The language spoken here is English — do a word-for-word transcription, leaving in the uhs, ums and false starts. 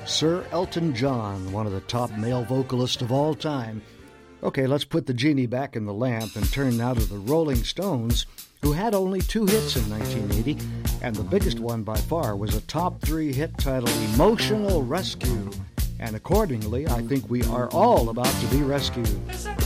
Sir Elton John, one of the top male vocalists of all time. Okay, let's put the genie back in the lamp and turn now to the Rolling Stones, who had only two hits in nineteen eighty, and the biggest one by far was a top three hit titled Emotional Rescue. And accordingly, I think we are all about to be rescued.